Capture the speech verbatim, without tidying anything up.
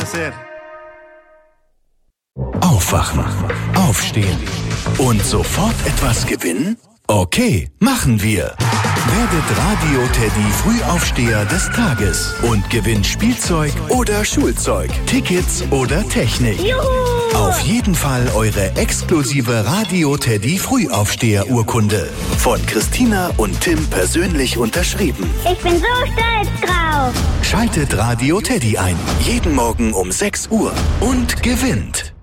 sehr. Aufwachen, aufstehen und sofort etwas gewinnen? Okay, machen wir. Werdet Radio Teddy Frühaufsteher des Tages und gewinnt Spielzeug oder Schulzeug, Tickets oder Technik. Juhu! Auf jeden Fall eure exklusive Radio Teddy Frühaufsteher Urkunde. Von Christina und Tim persönlich unterschrieben. Ich bin so stolz drauf. Schaltet Radio Teddy ein. Jeden Morgen um sechs Uhr und gewinnt.